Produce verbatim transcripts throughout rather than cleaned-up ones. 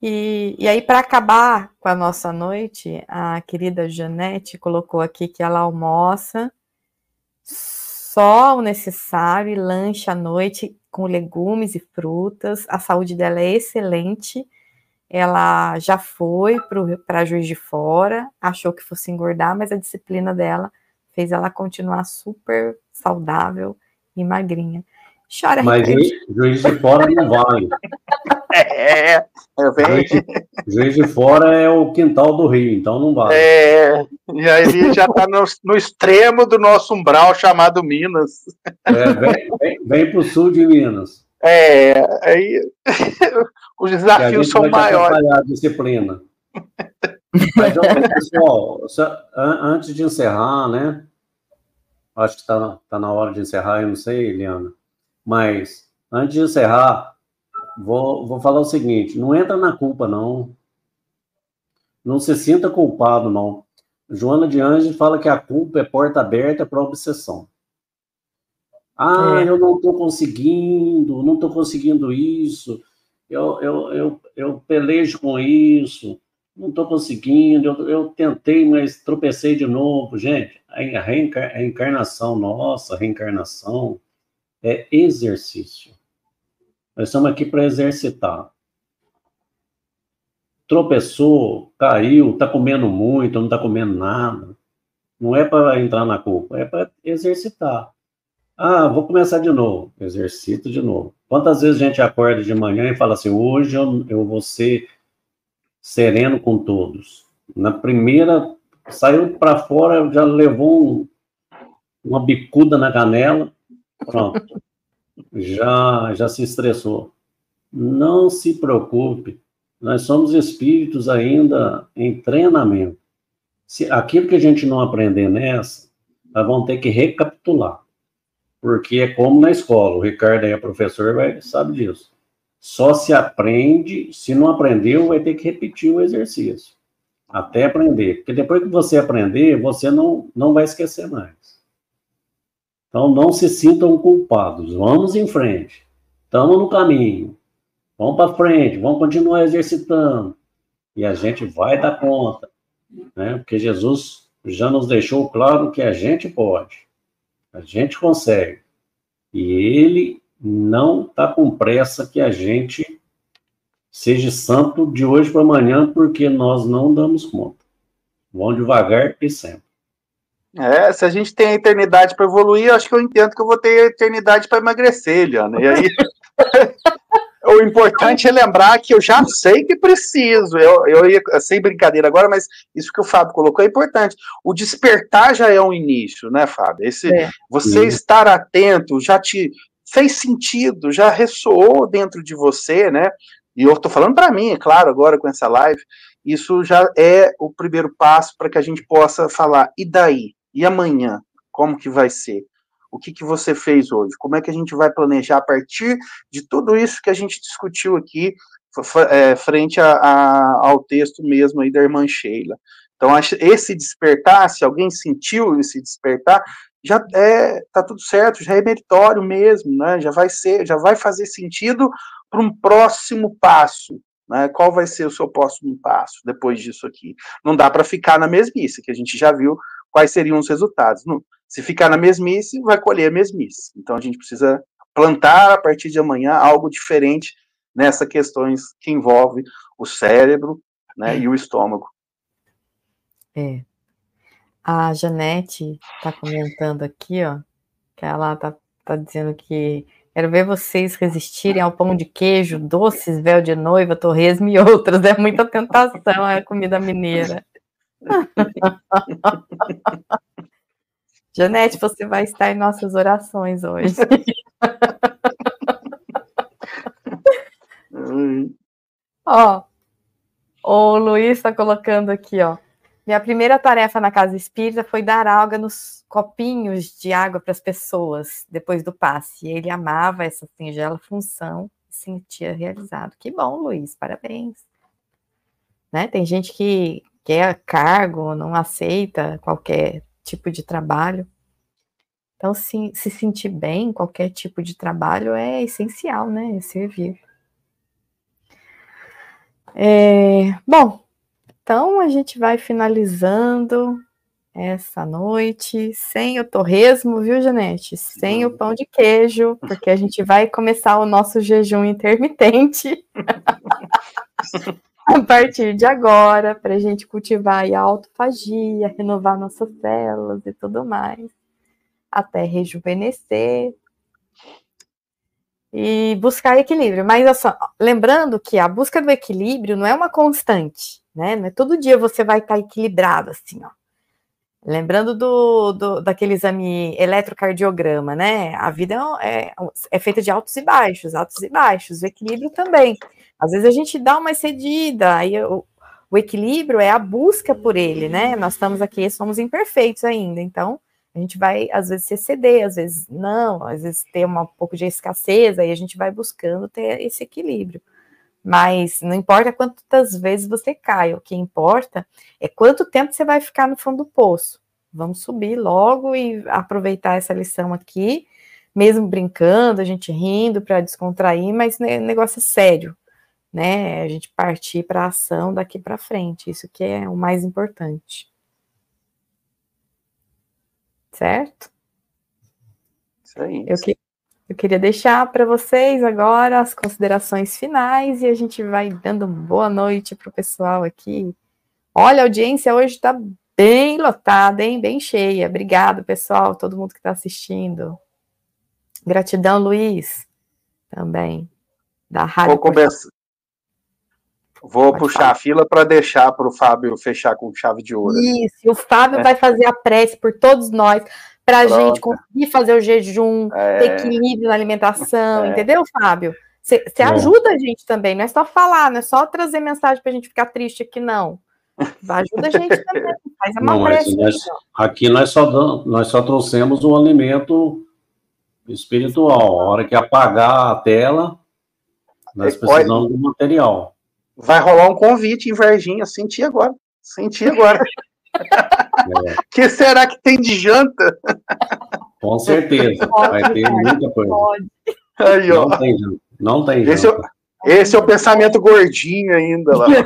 E, e aí, para acabar com a nossa noite, a querida Janete colocou aqui que ela almoça só o necessário e lanche à noite com legumes e frutas. A saúde dela é excelente. Ela já foi para Juiz de Fora, achou que fosse engordar, mas a disciplina dela fez ela continuar super saudável e magrinha. Chora, mas Juiz, Juiz de Fora não vale. É, eu venho. Juiz, Juiz de Fora é o quintal do Rio, então não vale. É, e aí ele já está no, no extremo do nosso umbral chamado Minas. É, vem, vem, vem para o sul de Minas. É, aí os desafios são maiores. A disciplina. Mas, pessoal, antes de encerrar, né? Acho que está tá na hora de encerrar, eu não sei, Eliana. Mas, antes de encerrar, vou, vou falar o seguinte: não entra na culpa, não. Não se sinta culpado, não. Joana de Anjos fala que a culpa é porta aberta para a obsessão. Ah, é. eu não estou conseguindo, não estou conseguindo isso, eu, eu, eu, eu pelejo com isso, não estou conseguindo, eu, eu tentei, mas tropecei de novo. Gente, a, reencar, a encarnação nossa, a reencarnação é exercício. Nós estamos aqui para exercitar. Tropeçou, caiu, está comendo muito, não está comendo nada. Não é para entrar na culpa, é para exercitar. Ah, vou começar de novo. Exercito de novo. Quantas vezes a gente acorda de manhã e fala assim, hoje eu, eu vou ser sereno com todos. Na primeira, saiu para fora, já levou um, uma bicuda na canela, pronto. Já, já se estressou. Não se preocupe. Nós somos espíritos ainda em treinamento. Se aquilo que a gente não aprender nessa, nós vamos ter que recapitular. Porque é como na escola, o Ricardo aí é professor, vai, sabe disso. Só se aprende, se não aprendeu, vai ter que repetir o exercício, até aprender. Porque depois que você aprender, você não, não vai esquecer mais. Então, não se sintam culpados, vamos em frente. Estamos no caminho, vamos para frente, vamos continuar exercitando. E a gente vai dar conta, né? Porque Jesus já nos deixou claro que a gente pode. A gente consegue. E ele não está com pressa que a gente seja santo de hoje para amanhã, porque nós não damos conta. Vamos devagar e sempre. É, se a gente tem a eternidade para evoluir, eu acho que eu entendo que eu vou ter a eternidade para emagrecer, Eliana. E aí, o importante é lembrar que eu já sei que preciso. Eu, eu ia sem brincadeira agora, mas isso que o Fábio colocou é importante. O despertar já é um início, né, Fábio? Esse, é. Você Sim. estar atento já te fez sentido, já ressoou dentro de você, né? E eu estou falando para mim, é claro, agora com essa live. Isso já é o primeiro passo para que a gente possa falar, e daí? E amanhã? Como que vai ser? O que, que você fez hoje? Como é que a gente vai planejar a partir de tudo isso que a gente discutiu aqui, é, frente a, a, ao texto mesmo aí da irmã Sheila? Então, esse despertar, se alguém sentiu esse despertar, já é, tá tudo certo, já é meritório mesmo, né? Já vai ser, já vai fazer sentido para um próximo passo. Né? Qual vai ser o seu próximo passo depois disso aqui? Não dá para ficar na mesmice, que a gente já viu quais seriam os resultados. Não, se ficar na mesmice, vai colher a mesmice. Então a gente precisa plantar a partir de amanhã algo diferente nessas questões que envolvem o cérebro, né, e o estômago. É. A Janete está comentando aqui, ó, que ela está tá dizendo que quero ver vocês resistirem ao pão de queijo, doces, véu de noiva, torresmo e outras. É muita tentação, é comida mineira. Janete, você vai estar em nossas orações hoje. Ó, o Luiz está colocando aqui, ó. Minha primeira tarefa na casa espírita foi dar água nos copinhos de água para as pessoas depois do passe. E ele amava essa singela função e se sentia realizado. Que bom, Luiz, parabéns. Né? Tem gente que quer cargo, não aceita qualquer tipo de trabalho. Então, se, se sentir bem em qualquer tipo de trabalho é essencial, né? É servir. É, bom, então a gente vai finalizando essa noite sem o torresmo, viu, Janete? Sem o pão de queijo, porque a gente vai começar o nosso jejum intermitente a partir de agora, para a gente cultivar a autofagia, renovar nossas células e tudo mais, até rejuvenescer e buscar equilíbrio. Mas só, lembrando que a busca do equilíbrio não é uma constante, né? Não é todo dia você vai estar equilibrado assim, ó. Lembrando do, do, daquele exame eletrocardiograma, né? A vida é, é feita de altos e baixos, altos e baixos, o equilíbrio também. Às vezes a gente dá uma excedida, aí o, o equilíbrio é a busca por ele, né? Nós estamos aqui, somos imperfeitos ainda, então a gente vai, às vezes, se exceder, às vezes não, às vezes ter uma, um pouco de escassez, aí a gente vai buscando ter esse equilíbrio. Mas não importa quantas vezes você cai, o que importa é quanto tempo você vai ficar no fundo do poço. Vamos subir logo e aproveitar essa lição aqui, mesmo brincando, a gente rindo para descontrair, mas o negócio é sério, né? A gente partir para a ação daqui para frente, isso que é o mais importante. Certo? Isso aí. Eu que Eu queria deixar para vocês agora as considerações finais e a gente vai dando boa noite para o pessoal aqui. Olha, a audiência hoje está bem lotada, hein? Bem cheia. Obrigado, pessoal, todo mundo que está assistindo. Gratidão, Luiz, também, da Rádio. Vou, começar... Vou puxar falar. a fila para deixar para o Fábio fechar com chave de ouro. Isso, e o Fábio é. vai fazer a prece por todos nós, para a gente conseguir fazer o jejum, é. ter equilíbrio na alimentação, é. entendeu, Fábio? Você ajuda a gente também, não é só falar, não é só trazer mensagem para a gente ficar triste aqui, não. Ajuda a gente também, faz uma não, prece. Nós, aqui nós só, nós só trouxemos o alimento espiritual. A hora que apagar a tela, nós precisamos do material. Vai rolar um convite em Varginha, senti agora, senti agora. É. Que será que tem de janta? Com certeza, pode, vai ter muita coisa. Pode. Aí, ó. Não tem janta. Não tem esse, janta. É, esse é o pensamento gordinho ainda lá.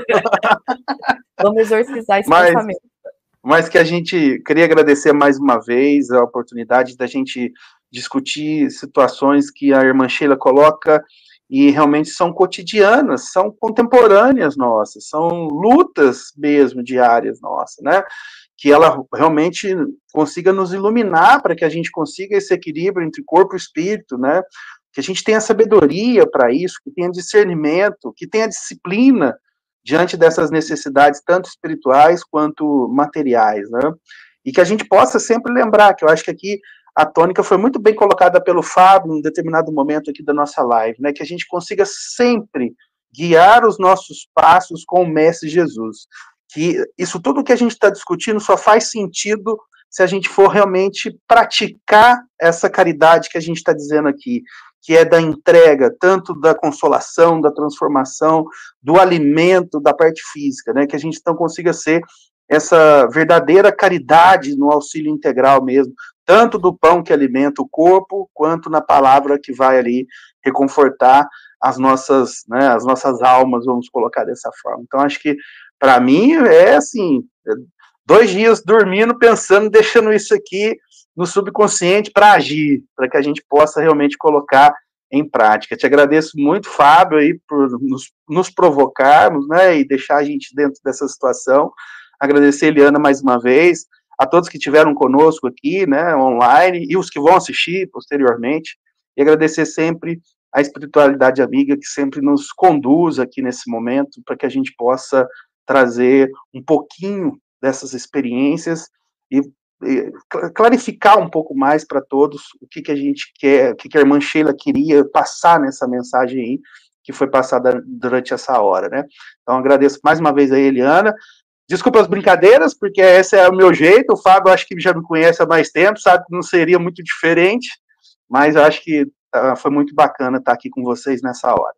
Vamos exorcizar esse mas, pensamento. Mas que a gente queria agradecer mais uma vez a oportunidade da gente discutir situações que a irmã Sheila coloca e realmente são cotidianas, são contemporâneas nossas, são lutas mesmo diárias nossas, né? Que ela realmente consiga nos iluminar para que a gente consiga esse equilíbrio entre corpo e espírito, né? Que a gente tenha sabedoria para isso, que tenha discernimento, que tenha disciplina diante dessas necessidades, tanto espirituais quanto materiais, né? E que a gente possa sempre lembrar, que eu acho que aqui a tônica foi muito bem colocada pelo Fábio em determinado momento aqui da nossa live, né? Que a gente consiga sempre guiar os nossos passos com o Mestre Jesus. Que isso tudo que a gente está discutindo só faz sentido se a gente for realmente praticar essa caridade que a gente está dizendo aqui, que é da entrega, tanto da consolação, da transformação, do alimento, da parte física, né? Que a gente então consiga ser essa verdadeira caridade no auxílio integral mesmo, tanto do pão que alimenta o corpo, quanto na palavra que vai ali reconfortar as nossas, né, as nossas almas, vamos colocar dessa forma. Então, acho que, para mim, é assim, dois dias dormindo, pensando, deixando isso aqui no subconsciente para agir, para que a gente possa realmente colocar em prática. Te agradeço muito, Fábio, aí, por nos, nos provocarmos, né, e deixar a gente dentro dessa situação. Agradecer a Eliana mais uma vez, a todos que estiveram conosco aqui, né, online, e os que vão assistir posteriormente, e agradecer sempre a espiritualidade amiga que sempre nos conduz aqui nesse momento, para que a gente possa trazer um pouquinho dessas experiências e, e clarificar um pouco mais para todos o que, que a gente quer, o que, que a irmã Sheila queria passar nessa mensagem aí, que foi passada durante essa hora, né? Então, agradeço mais uma vez a Eliana. Desculpa as brincadeiras, porque esse é o meu jeito. O Fábio, acho que já me conhece há mais tempo, sabe que não seria muito diferente, mas eu acho que uh, foi muito bacana estar aqui com vocês nessa hora.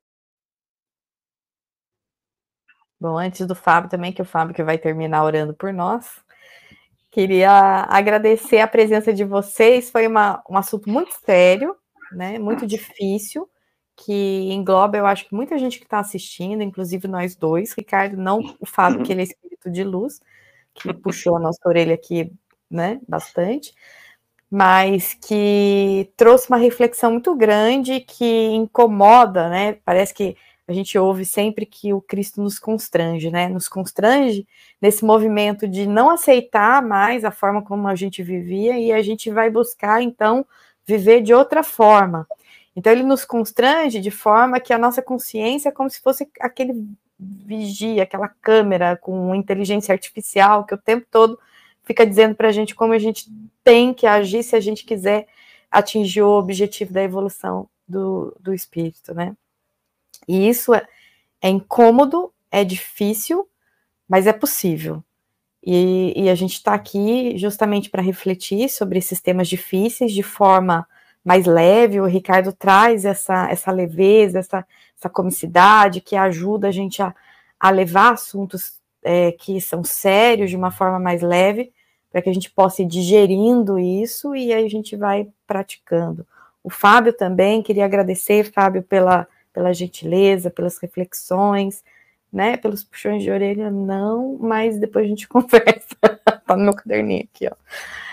Bom, antes do Fábio também, que é o Fábio que vai terminar orando por nós, queria agradecer a presença de vocês. Foi uma, um assunto muito sério, né, muito difícil, que engloba, eu acho que muita gente que está assistindo, inclusive nós dois, Ricardo, não o Fábio, que ele é espírito de luz, que puxou a nossa orelha aqui, né, bastante, mas que trouxe uma reflexão muito grande, que incomoda, né, parece que a gente ouve sempre que o Cristo nos constrange, né, nos constrange nesse movimento de não aceitar mais a forma como a gente vivia, e a gente vai buscar, então, viver de outra forma. Então, ele nos constrange de forma que a nossa consciência é como se fosse aquele vigia, aquela câmera com inteligência artificial que o tempo todo fica dizendo para a gente como a gente tem que agir se a gente quiser atingir o objetivo da evolução do, do espírito, né? E isso é, é incômodo, é difícil, mas é possível. E, e a gente está aqui justamente para refletir sobre esses temas difíceis de forma mais leve. O Ricardo traz essa, essa leveza, essa, essa comicidade que ajuda a gente a, a levar assuntos é, que são sérios de uma forma mais leve, para que a gente possa ir digerindo isso e aí a gente vai praticando. O Fábio também, queria agradecer, Fábio, pela, pela gentileza, pelas reflexões, né, pelos puxões de orelha, não, mas depois a gente conversa, tá no meu caderninho aqui, ó.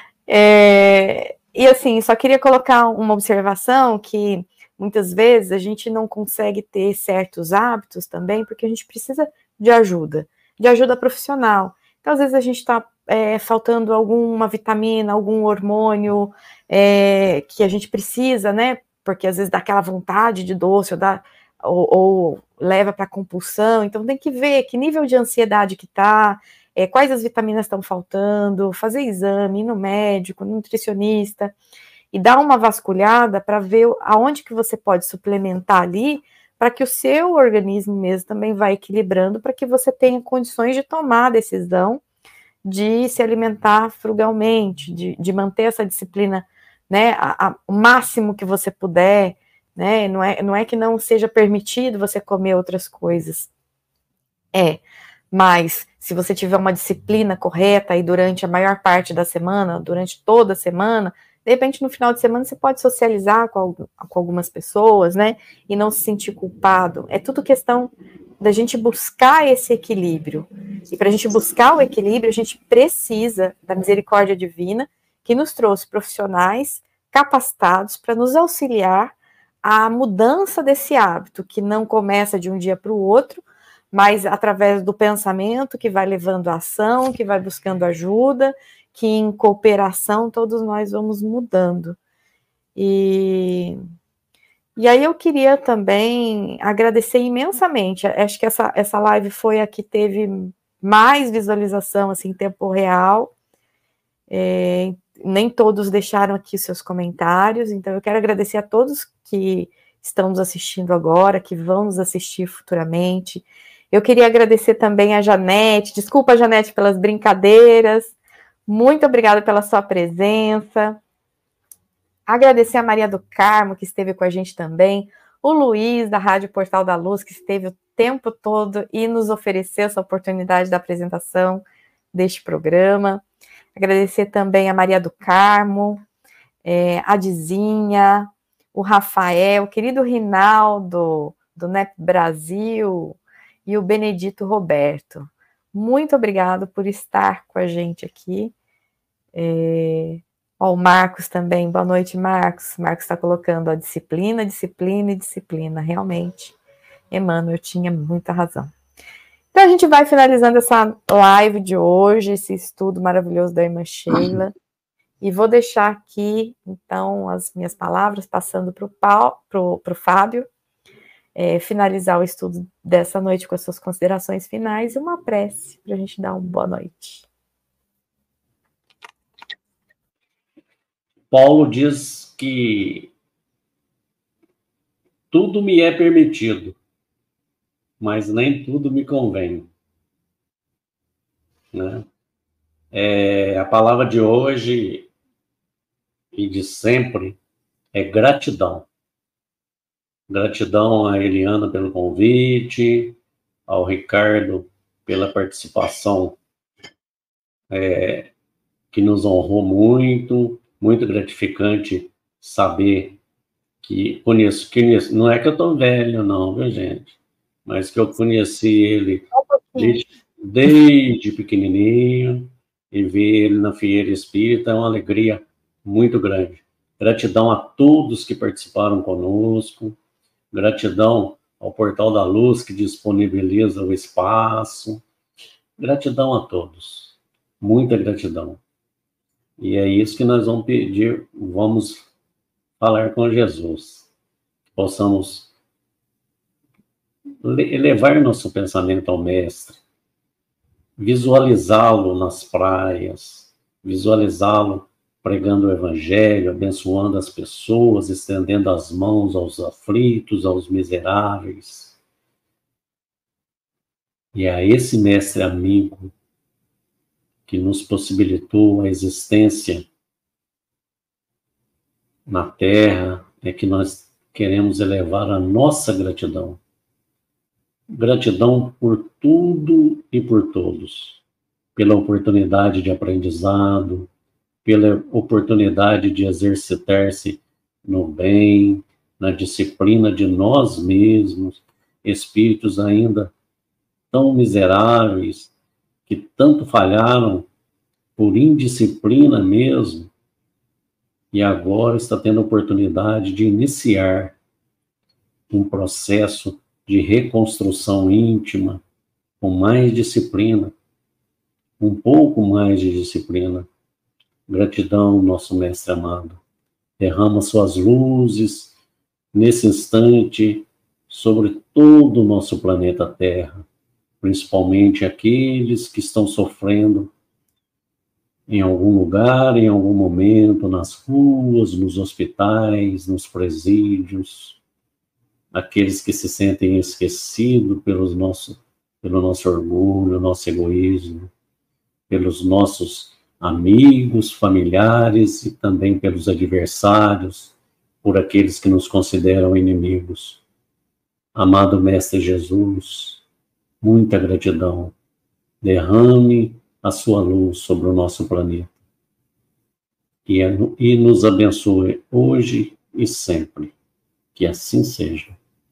É, e assim, só queria colocar uma observação que muitas vezes a gente não consegue ter certos hábitos também, porque a gente precisa de ajuda, de ajuda profissional. Então, às vezes a gente está é, faltando alguma vitamina, algum hormônio é, que a gente precisa, né, porque às vezes dá aquela vontade de doce, ou, dá, ou, ou leva para compulsão, então tem que ver que nível de ansiedade que está, é, quais as vitaminas estão faltando, fazer exame, ir no médico, no nutricionista, e dar uma vasculhada para ver aonde que você pode suplementar ali, para que o seu organismo mesmo também vá equilibrando, para que você tenha condições de tomar a decisão de se alimentar frugalmente, de, de manter essa disciplina, né, a, a, o máximo que você puder, né, não é, não é que não seja permitido você comer outras coisas, é, mas se você tiver uma disciplina correta aí durante a maior parte da semana, durante toda a semana, de repente no final de semana você pode socializar com, com algumas pessoas, né, e não se sentir culpado, é tudo questão da gente buscar esse equilíbrio, e para a gente buscar o equilíbrio, a gente precisa da misericórdia divina, que nos trouxe profissionais capacitados para nos auxiliar a mudança desse hábito, que não começa de um dia para o outro, mas através do pensamento que vai levando a ação, que vai buscando ajuda, que em cooperação todos nós vamos mudando. E, e aí eu queria também agradecer imensamente, acho que essa, essa live foi a que teve mais visualização, assim, em tempo real, é, nem todos deixaram aqui seus comentários, então eu quero agradecer a todos que estão nos assistindo agora, que vão nos assistir futuramente. Eu queria agradecer também a Janete, desculpa, Janete, pelas brincadeiras, muito obrigada pela sua presença. Agradecer a Maria do Carmo, que esteve com a gente também, o Luiz, da Rádio Portal da Luz, que esteve o tempo todo e nos ofereceu essa oportunidade da apresentação deste programa. Agradecer também a Maria do Carmo, é, a Dizinha, o Rafael, o querido Rinaldo, do N E P Brasil, e o Benedito Roberto. Muito obrigado por estar com a gente aqui. É, ó, o Marcos também, boa noite, Marcos. Marcos está colocando a disciplina, disciplina e disciplina. Realmente, Emmanuel tinha muita razão. Então, a gente vai finalizando essa live de hoje, esse estudo maravilhoso da irmã Sheila, e vou deixar aqui, então, as minhas palavras, passando para o Fábio, é, finalizar o estudo dessa noite com as suas considerações finais e uma prece, para a gente dar uma boa noite. Paulo diz que tudo me é permitido, mas nem tudo me convém. Né? É, a palavra de hoje e de sempre é gratidão. Gratidão a Eliana pelo convite, ao Ricardo pela participação é, que nos honrou muito, muito gratificante saber que conheço, conheço, não é que eu estou velho, não, viu, gente? Mas que eu conheci ele desde, desde pequenininho, e ver ele na Fieira Espírita é uma alegria muito grande. Gratidão a todos que participaram conosco, gratidão ao Portal da Luz, que disponibiliza o espaço, gratidão a todos, muita gratidão. E é isso que nós vamos pedir, vamos falar com Jesus, que possamos elevar nosso pensamento ao Mestre, visualizá-lo nas praias, visualizá-lo pregando o Evangelho, abençoando as pessoas, estendendo as mãos aos aflitos, aos miseráveis. E a esse Mestre amigo que nos possibilitou a existência na Terra, é que nós queremos elevar a nossa gratidão. Gratidão por tudo e por todos, pela oportunidade de aprendizado, pela oportunidade de exercitar-se no bem, na disciplina de nós mesmos, espíritos ainda tão miseráveis, que tanto falharam por indisciplina mesmo, e agora está tendo a oportunidade de iniciar um processo de reconstrução íntima, com mais disciplina, um pouco mais de disciplina. Gratidão, nosso Mestre amado. Derrama suas luzes nesse instante sobre todo o nosso planeta Terra, principalmente aqueles que estão sofrendo em algum lugar, em algum momento, nas ruas, nos hospitais, nos presídios, aqueles que se sentem esquecidos pelos nosso, pelo nosso orgulho, nosso egoísmo, pelos nossos amigos, familiares e também pelos adversários, por aqueles que nos consideram inimigos. Amado Mestre Jesus, muita gratidão. Derrame a sua luz sobre o nosso planeta e, e nos abençoe hoje e sempre. Que assim seja.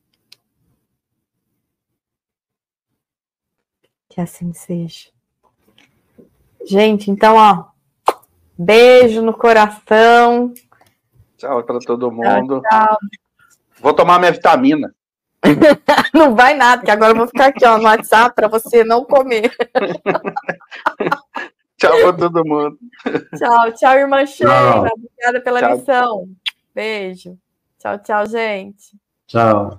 Que assim seja. Gente, então, ó, beijo no coração. Tchau para todo mundo. Tchau, tchau. Vou tomar minha vitamina. Não vai nada, que agora eu vou ficar aqui, ó, no WhatsApp para você não comer. Tchau para todo mundo. Tchau, tchau, irmã Sheila. Tchau. Obrigada pela Tchau. missão. Beijo. Tchau, tchau, gente. Tchau.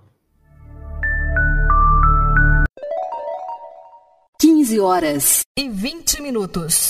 quinze horas e vinte minutos.